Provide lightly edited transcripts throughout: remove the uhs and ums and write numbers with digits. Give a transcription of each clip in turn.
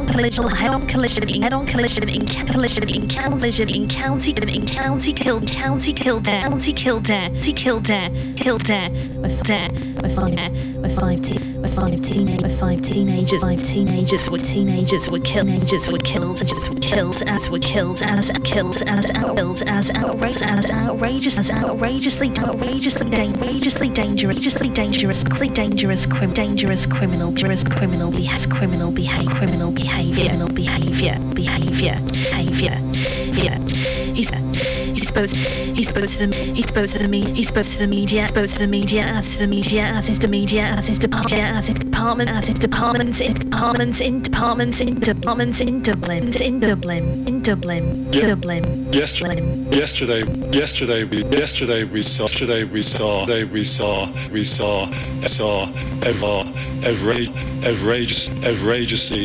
head-on collision, head-on collision, head-on collision, in collision, in collision, in county killed, county Kildare, county Kildare, Kildare, Kildare, with five teenagers were killed, as outrageously dangerous criminal behavior. He spoke to the media as his departments in Dublin. Yesterday we saw outrageously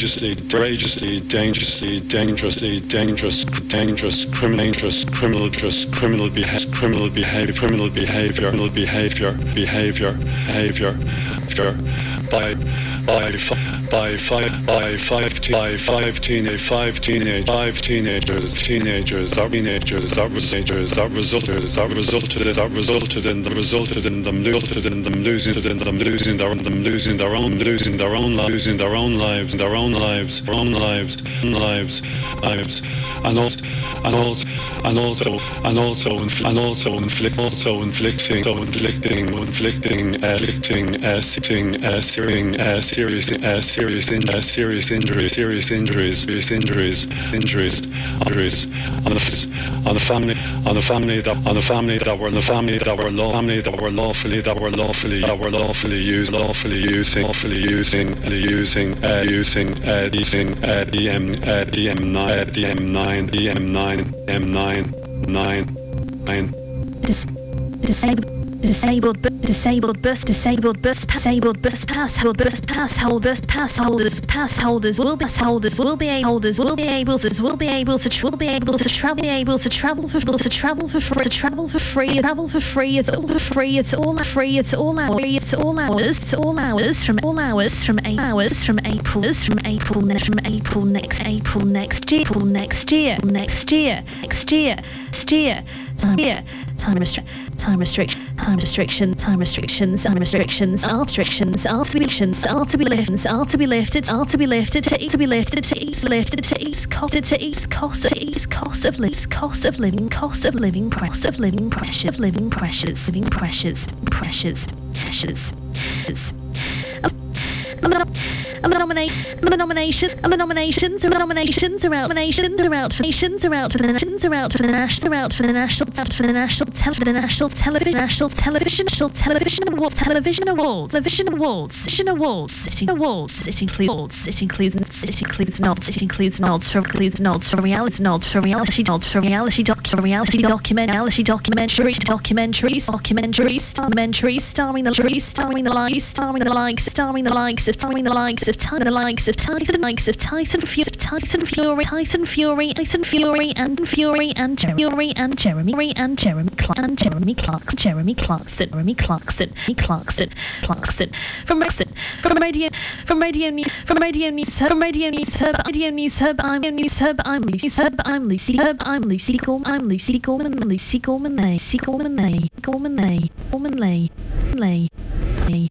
dangerous criminal behavior by five teenagers that resulted in them losing their own lives, and also inflicting serious injuries on the family that were lawfully using the M9. Disabled bus pass holders will be able to travel for free. It's all hours from April next year. Time restrictions are to be lifted to east cost of living pressures. Nominations are out for the national television awards. It includes nods for reality documentaries starring the likes of Tyson Fury and Jeremy Clarkson. From Radio News Hub, I'm Lucy Gorman.